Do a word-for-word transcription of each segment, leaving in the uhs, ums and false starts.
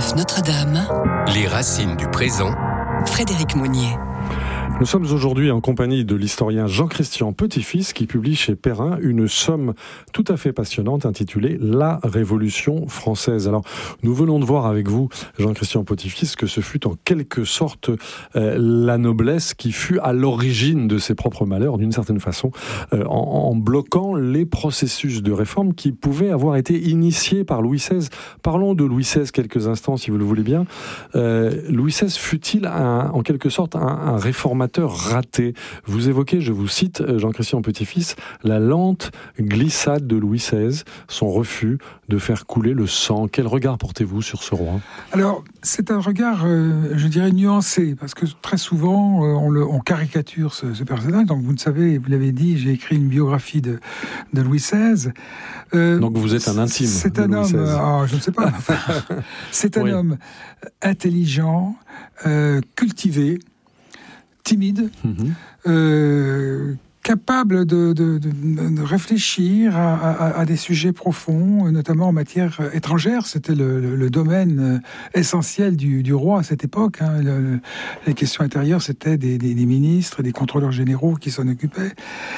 F Notre-Dame. Les racines du présent. Frédéric Monnier. Nous sommes aujourd'hui en compagnie de l'historien Jean-Christian Petit-Fils qui publie chez Perrin une somme tout à fait passionnante intitulée « La Révolution française ». Alors, nous venons de voir avec vous, Jean-Christian Petit-Fils, que ce fut en quelque sorte euh, la noblesse qui fut à l'origine de ses propres malheurs, d'une certaine façon, euh, en, en bloquant les processus de réforme qui pouvaient avoir été initiés par Louis seize. Parlons de Louis seize quelques instants, si vous le voulez bien. Euh, Louis seize fut-il un, en quelque sorte un, un réformateur raté? Vous évoquez, je vous cite, Jean-Christian Petit-Fils, la lente glissade de Louis seize, son refus de faire couler le sang. Quel regard portez-vous sur ce roi? Alors, c'est un regard, euh, je dirais, nuancé, parce que très souvent, euh, on, le, on caricature ce, ce personnage. Donc, vous le savez, vous l'avez dit, j'ai écrit une biographie de, de Louis seize. Euh, Donc, vous êtes un intime C'est de un Louis homme, seize. euh, je ne sais pas, enfin, c'est un oui. homme intelligent, euh, cultivé, timide, mmh. euh, capable de, de, de, de réfléchir à, à, à des sujets profonds, notamment en matière étrangère. C'était le, le, le domaine essentiel du, du roi à cette époque. Hein. Le, le, les questions intérieures, c'était des, des, des ministres, des contrôleurs généraux qui s'en occupaient.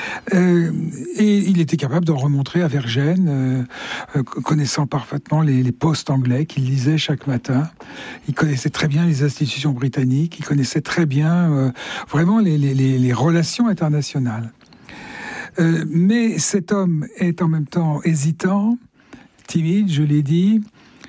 Euh, et il était capable d'en remontrer à Vergennes, euh, connaissant parfaitement les, les postes anglais qu'il lisait chaque matin. Il connaissait très bien les institutions britanniques, il connaissait très bien euh, vraiment les, les, les relations internationales. Euh, mais cet homme est en même temps hésitant, timide, je l'ai dit,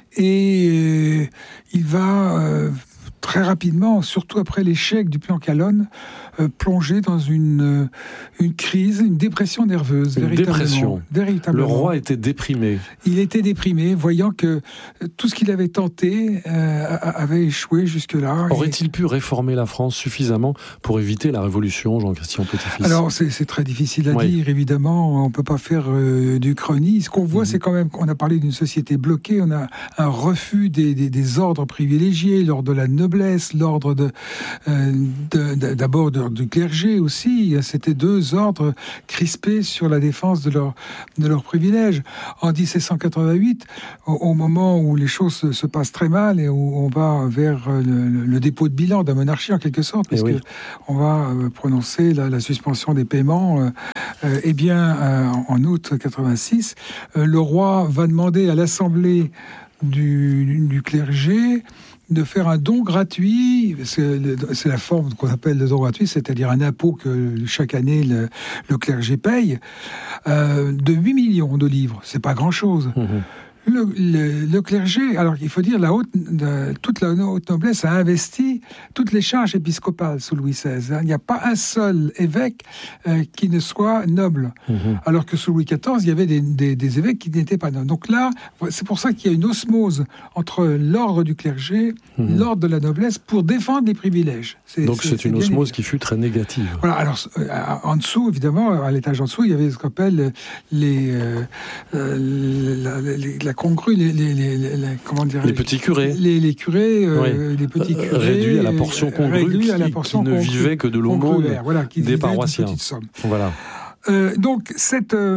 et euh, il va euh, très rapidement, surtout après l'échec du plan Calonne, euh, plonger dans une, euh, une crise, une dépression nerveuse. Une véritablement, dépression. Véritablement. Le roi était déprimé. Il était déprimé, voyant que tout ce qu'il avait tenté euh, avait échoué jusque-là. Aurait-il et... pu réformer la France suffisamment pour éviter la révolution, Jean-Christian Petit-Fils? Alors, c'est, c'est très difficile à oui. dire, évidemment. On ne peut pas faire euh, du chrony. Ce qu'on voit, mmh. c'est quand même qu'on a parlé d'une société bloquée. On a un refus des, des, des ordres privilégiés, l'ordre de la noblesse, l'ordre de, euh, de, de, d'abord de, du clergé aussi. C'était deux ordres crispés sur la défense de leurs de leurs privilèges. En dix-sept cent quatre-vingt-huit, au, au moment où les choses se, se passent très mal et où on va vers le, le, le dépôt de bilan de la monarchie en quelque sorte, parce oui. qu'on va euh, prononcer la, la suspension des paiements, euh, euh, eh bien, euh, en août quatre-vingt-six, euh, le roi va demander à l'Assemblée du, du clergé de faire un don gratuit, c'est, c'est la forme qu'on appelle le don gratuit, c'est-à-dire un impôt que chaque année le, le clergé paye, euh, de huit millions de livres. C'est pas grand-chose. Mmh. Le, le, le clergé, alors il faut dire, la haute, de, toute la haute noblesse a investi toutes les charges épiscopales sous Louis seize. Hein. Il n'y a pas un seul évêque euh, qui ne soit noble. Mmh. Alors que sous Louis quatorze, il y avait des, des, des évêques qui n'étaient pas nobles. Donc là, c'est pour ça qu'il y a une osmose entre l'ordre du clergé, mmh. l'ordre de la noblesse, pour défendre les privilèges. C'est, Donc c'est, c'est, c'est une osmose évident. Qui fut très négative. Voilà, alors euh, en dessous, évidemment, à l'étage en dessous, il y avait ce qu'on appelle les... Euh, euh, la, les la congrue, les, les, les, les, comment dire, les petits curés. Les, les curés, euh, oui. les petits curés. Réduits à la portion congrue, qui, la portion qui ne vivaient que de l'aumône voilà, des paroissiens. Voilà. Euh, donc, cette... Euh,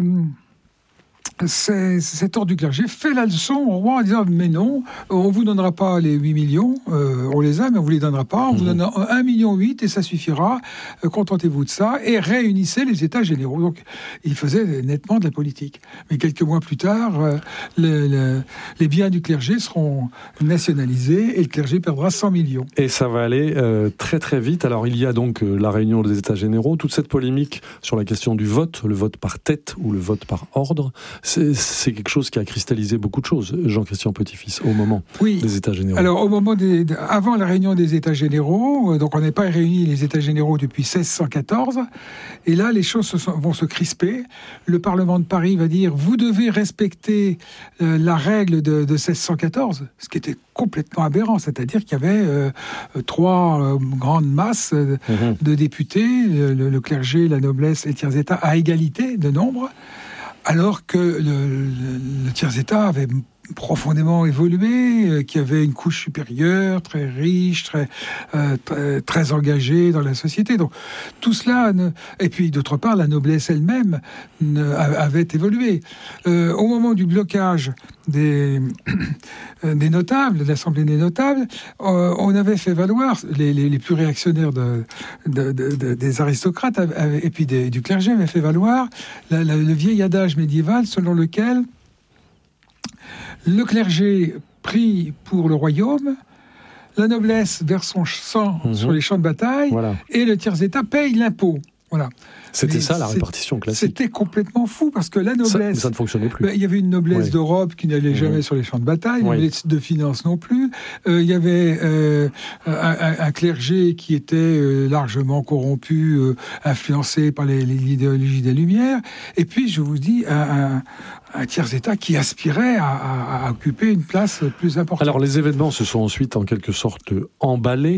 C'est, cet ordre du clergé fait la leçon au roi en disant « Mais non, on ne vous donnera pas les huit millions, euh, on les a, mais on ne vous les donnera pas, on mmh. vous donne un virgule huit million et ça suffira, euh, contentez-vous de ça, et réunissez les États généraux. » Donc, il faisait nettement de la politique. Mais quelques mois plus tard, euh, le, le, les biens du clergé seront nationalisés et le clergé perdra cent millions. Et ça va aller euh, très très vite. Alors, il y a donc euh, la réunion des États généraux, toute cette polémique sur la question du vote, le vote par tête ou le vote par ordre. C'est, c'est quelque chose qui a cristallisé beaucoup de choses, Jean-Christian Petit-Fils, au moment oui. des États généraux. Alors, au moment des, avant la réunion des États généraux, donc on n'est pas réunis les États généraux depuis seize cent quatorze, et là, les choses se sont, vont se crisper. Le Parlement de Paris va dire, vous devez respecter euh, la règle de, de seize cent quatorze, ce qui était complètement aberrant, c'est-à-dire qu'il y avait euh, trois euh, grandes masses euh, mmh. de députés, le, le clergé, la noblesse et le tiers-état, à égalité de nombre, alors que le, le, le tiers-état avait profondément évolué, euh, qui avait une couche supérieure, très riche, très, euh, très, très engagée dans la société. Donc tout cela, ne... et puis d'autre part, la noblesse elle-même ne... avait évolué. Euh, au moment du blocage des, des notables, de l'Assemblée des notables, euh, on avait fait valoir, les, les, les plus réactionnaires de, de, de, de, des aristocrates avaient, et puis des, du clergé avaient fait valoir la, la, le vieil adage médiéval selon lequel le clergé prie pour le royaume, la noblesse verse son sang mmh. sur les champs de bataille, voilà. et le tiers-état paye l'impôt. Voilà. C'était Mais ça la répartition classique. C'était complètement fou parce que la noblesse. Ça, ça ne fonctionnait plus. Ben, il y avait une noblesse ouais. d'Europe qui n'allait mmh. jamais sur les champs de bataille, une ouais. noblesse de finance non plus. Euh, il y avait euh, un, un clergé qui était euh, largement corrompu, euh, influencé par les, les, l'idéologie des Lumières. Et puis, je vous dis, un, un, un tiers-état qui aspirait à, à, à occuper une place plus importante. Alors, les événements se sont ensuite en quelque sorte emballés.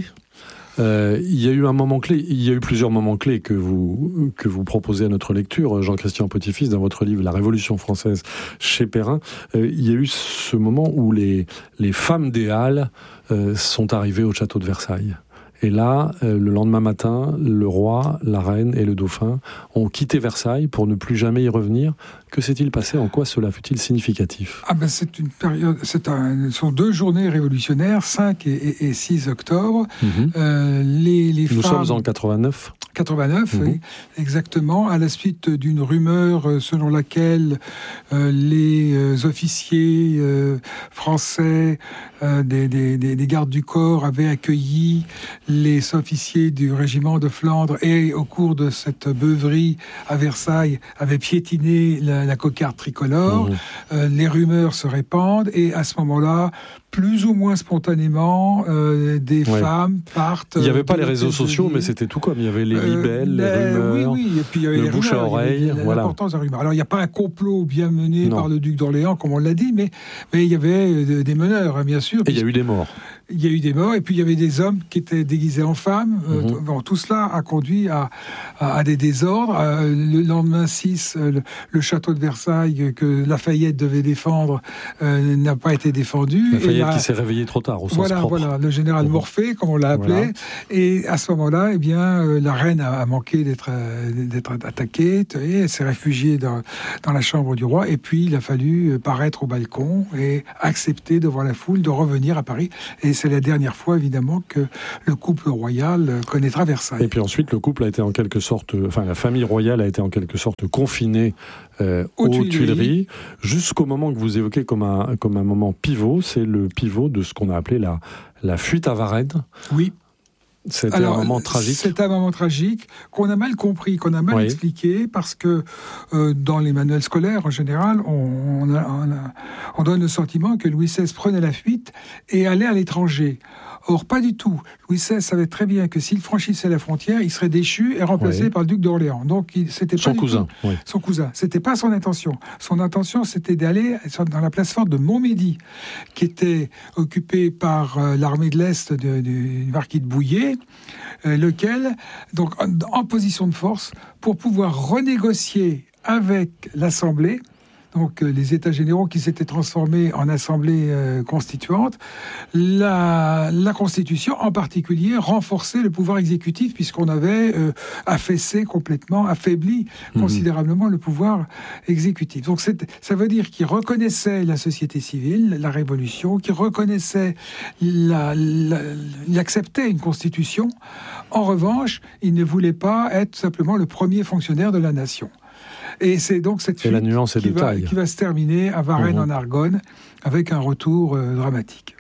Euh, il y a eu un moment clé, il y a eu plusieurs moments clés que vous, que vous proposez à notre lecture, Jean-Christian Petit-Fils, dans votre livre La Révolution française chez Perrin. Euh, il y a eu ce moment où les, les femmes des Halles euh, sont arrivées au château de Versailles. Et là, euh, le lendemain matin, le roi, la reine et le dauphin ont quitté Versailles pour ne plus jamais y revenir. Que s'est-il passé? En quoi cela fut-il significatif? Ah ben c'est une période, c'est un, ce sont deux journées révolutionnaires, cinq et, et, et six octobre. Mmh. Euh, les, les Nous femmes... sommes en quatre-vingt-neuf. quatre-vingt-neuf, mmh. oui, exactement, à la suite d'une rumeur selon laquelle euh, les euh, officiers euh, français euh, des, des, des, des gardes du corps avaient accueilli les officiers du régiment de Flandre et au cours de cette beuverie à Versailles avaient piétiné la, la cocarde tricolore. Mmh. Euh, les rumeurs se répandent et à ce moment-là, plus ou moins spontanément, euh, des ouais. femmes partent... Il n'y avait pas de, les réseaux de, sociaux, de, mais c'était tout comme. Il y avait les libelles, euh, les rumeurs, oui, oui. Et puis il y avait le les bouche rumeurs, à oreille. Voilà. L'importance des rumeurs. Alors il n'y a pas un complot bien mené non. par le duc d'Orléans, comme on l'a dit, mais, mais il y avait des meneurs, bien sûr. Et il y a eu des morts. Il y a eu des morts, et puis il y avait des hommes qui étaient déguisés en femmes. Mm-hmm. Euh, bon, tout cela a conduit à, à, à des désordres. Euh, le lendemain six, euh, le, le château de Versailles que Lafayette devait défendre euh, n'a pas été défendu. Lafayette là, qui s'est réveillé trop tard, au sens voilà, propre. Voilà, le général mm-hmm. Morphée, comme on l'a appelé. Voilà. Et à ce moment-là, eh bien, euh, la reine a, a manqué d'être, euh, d'être attaquée, et elle s'est réfugiée dans, dans la chambre du roi. Et puis, il a fallu paraître au balcon et accepter devant la foule de revenir à Paris. Et c'est la dernière fois, évidemment, que le couple royal connaîtra Versailles. Et puis ensuite, le couple a été en quelque sorte... Enfin, la famille royale a été en quelque sorte confinée euh, aux, aux Tuileries, Tuileries jusqu'au moment que vous évoquez comme un, comme un moment pivot. C'est le pivot de ce qu'on a appelé la, la fuite à Varennes. Oui. C'était Alors, un moment tragique. C'était un moment tragique qu'on a mal compris, qu'on a mal oui. expliqué, parce que euh, dans les manuels scolaires, en général, on, on, a, on, a, on donne le sentiment que Louis seize prenait la fuite et allait à l'étranger. Or, pas du tout. Louis seize savait très bien que s'il franchissait la frontière, il serait déchu et remplacé oui. par le duc d'Orléans. Donc, il, c'était pas son cousin. Tout, oui. Son cousin. C'était pas son intention. Son intention, c'était d'aller dans la place forte de Montmédy, qui était occupée par euh, l'armée de l'Est de, de, du marquis de Bouillé, euh, lequel, donc, en, en position de force, pour pouvoir renégocier avec l'Assemblée, donc euh, les États généraux qui s'étaient transformés en assemblée euh, constituante, la, la Constitution en particulier renforçait le pouvoir exécutif puisqu'on avait euh, affaissé complètement, affaibli mmh. considérablement le pouvoir exécutif. Donc c'est, ça veut dire qu'il reconnaissait la société civile, la révolution, qu'il reconnaissait, la, la, il acceptait une Constitution. En revanche, il ne voulait pas être simplement le premier fonctionnaire de la nation. Et c'est donc cette fuite la nuance est qui, de va, taille. qui va se terminer à Varennes mmh. en Argonne avec un retour euh, dramatique.